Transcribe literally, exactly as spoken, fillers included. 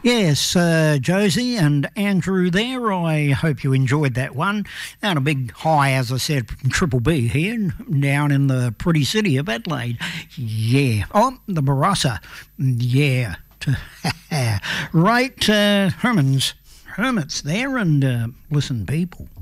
Yes, uh, Josie and Andrew there. I hope you enjoyed that one. And a big hi, as I said, from Triple B here, down in the pretty city of Adelaide. Yeah. Oh, the Barossa. Yeah. Right, uh, Herman's, Hermits there. And uh, listen, people,